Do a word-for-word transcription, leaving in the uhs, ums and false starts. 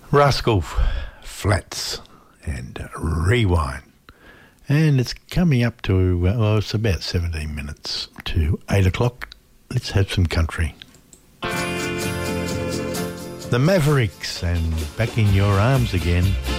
Rascal Flatts and Rewind. And it's coming up to, uh, well, it's about seventeen minutes to eight o'clock. Let's have some country. The Mavericks and Back in Your Arms Again.